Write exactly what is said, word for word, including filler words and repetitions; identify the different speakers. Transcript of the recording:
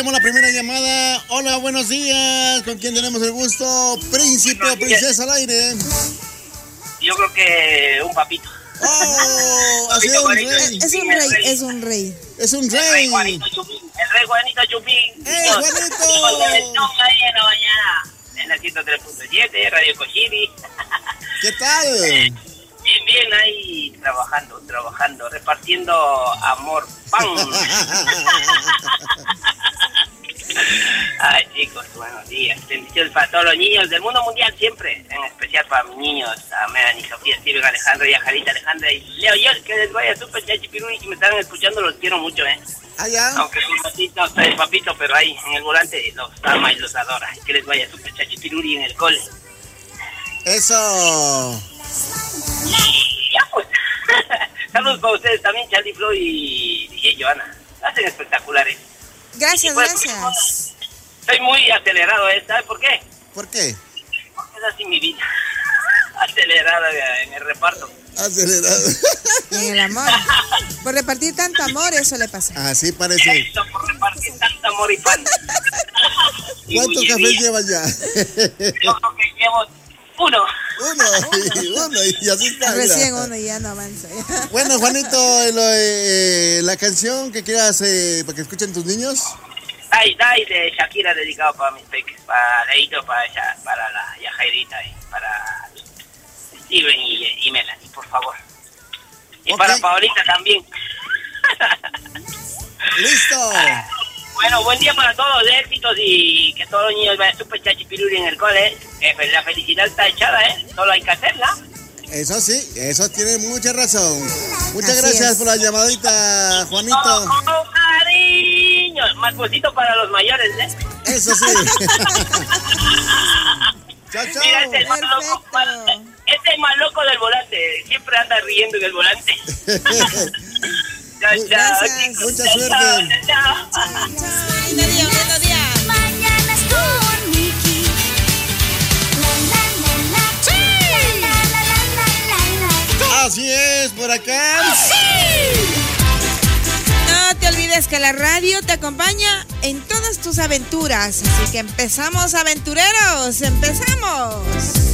Speaker 1: Tenemos la primera llamada. Hola, buenos días. ¿Con quién tenemos el gusto? Príncipe o princesa al aire.
Speaker 2: Yo creo que un papito.
Speaker 1: Oh, ha sido un rey.
Speaker 3: Es un rey, es un rey.
Speaker 1: Es un
Speaker 2: El rey
Speaker 1: rey.
Speaker 2: Juanito Chupín. El rey Juanito Chupín.
Speaker 1: ¡Eh, Juanito!
Speaker 2: Ahí en la mañana. En la ciento tres punto siete, Radio Cochiri.
Speaker 1: ¿Qué tal?
Speaker 2: Bien, bien, ahí trabajando, trabajando, repartiendo amor, pan. Ay, chicos, buenos días. Bendiciones para todos los niños del mundo mundial siempre. En especial para mis niños, a Melanie, Sofía, Steven, Alejandro, y a Jarita, Alejandra y Leo. Yo, que les vaya súper chachipiruli, que me están escuchando, los quiero mucho, ¿eh?
Speaker 1: Allá.
Speaker 2: Aunque soy patito, soy papito, pero ahí en el volante los ama y los adora. Que les vaya súper chachipiruli en el cole.
Speaker 1: Eso.
Speaker 2: Ya pues. Saludos para ustedes también, Charlie Floyd y D J Joana. Hacen espectaculares.
Speaker 3: Gracias,
Speaker 2: Pues,
Speaker 3: gracias.
Speaker 2: Soy muy acelerado, ¿eh? ¿Sabes por qué?
Speaker 1: ¿Por qué?
Speaker 2: Porque es así mi vida. Acelerada en el reparto.
Speaker 1: Acelerado.
Speaker 3: Y en el amor. Por repartir tanto amor, eso le pasa.
Speaker 1: Así parece.
Speaker 2: Eso, por repartir tanto amor y pan. Y
Speaker 1: ¿Cuántos cafés
Speaker 2: bullería.
Speaker 1: llevas ya?
Speaker 2: Yo creo que llevo uno.
Speaker 1: Uno, y uno, y así está.
Speaker 3: Recién
Speaker 1: mira.
Speaker 3: uno y ya no avanza.
Speaker 1: Bueno, Juanito, lo, eh, la canción que quieras eh, para que escuchen tus niños.
Speaker 2: Dai, Dai de Shakira, dedicado para mis peques, para Leito, para, ella, para la Yajairita y para Steven y, y Melanie, por favor. Y
Speaker 1: Ok.
Speaker 2: para Paolita también.
Speaker 1: ¡Listo!
Speaker 2: Bueno, buen día para todos, de éxitos y que todos los niños vayan súper chachipiruli en el cole. Eh, pues la felicidad está echada, ¿eh? Solo hay que hacerla.
Speaker 1: Eso sí, eso tiene mucha razón. Muchas
Speaker 3: Así
Speaker 1: gracias
Speaker 3: es.
Speaker 1: por la llamadita,
Speaker 2: Todo
Speaker 1: Juanito.
Speaker 2: con cariño. Más cosito para los mayores, ¿eh?
Speaker 1: Eso sí. Chao, chao.
Speaker 2: Mira, este es más loco,
Speaker 3: Perfecto.
Speaker 2: este es más loco del volante. Siempre anda riendo en el volante. Chao, chao.
Speaker 3: Gracias.
Speaker 2: chicos.
Speaker 1: Mucha
Speaker 2: Chao,
Speaker 1: suerte.
Speaker 2: chao, chao.
Speaker 3: Lindo día, lindo día.
Speaker 4: Mañanas con Miki. La, la, la, la, la, la, la, la.
Speaker 1: Así es, por acá.
Speaker 3: No te olvides que la radio te acompaña en todas tus aventuras. Así que empezamos, aventureros. ¡Empezamos!